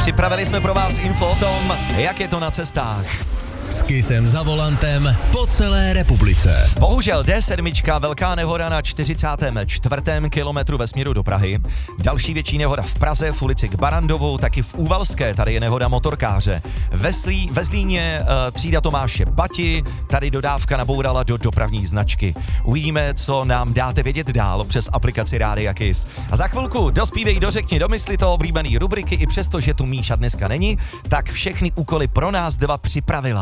Připravili jsme pro vás info o tom, jak je to na cestách. S Kissem za volantem po celé republice. Bohužel D7, velká nehoda na 44. kilometru ve směru do Prahy. Další větší nehoda v Praze, v ulici k Barandovu, taky v Úvalské, tady je nehoda motorkáře. Ve Zlíně třída Tomáše Bati, tady dodávka nabourala do dopravní značky. Uvidíme, co nám dáte vědět dál přes aplikaci Rádia Kiss. A za chvilku dospívej, dořekni, domysli to oblíbený rubriky, i přesto, že tu Míša dneska není, tak všechny úkoly pro nás dva připravila.